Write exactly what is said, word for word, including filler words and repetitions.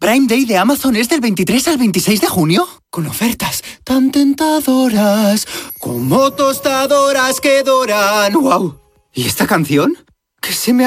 ¿Prime Day de Amazon es del veintitrés al veintiséis de junio? Con ofertas tan tentadoras como tostadoras que doran. ¡Wow! ¿Y esta canción? Que se me